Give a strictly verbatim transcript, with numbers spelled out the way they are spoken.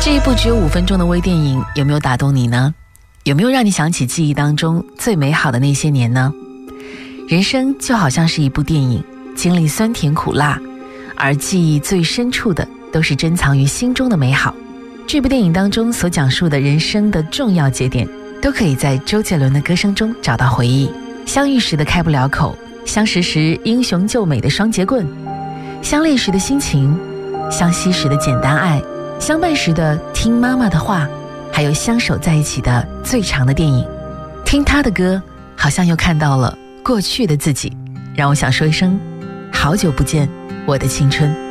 这一部只有五分钟的微电影有没有打动你呢？有没有让你想起记忆当中最美好的那些年呢？人生就好像是一部电影，经历酸甜苦辣，而记忆最深处的都是珍藏于心中的美好。这部电影当中所讲述的人生的重要节点，都可以在周杰伦的歌声中找到回忆。相遇时的开不了口，相识时英雄救美的双截棍，相恋时的心情，相惜时的简单爱，相伴时的听妈妈的话，还有相守在一起的最长的电影。听他的歌，好像又看到了过去的自己，让我想说一声好久不见，我的青春。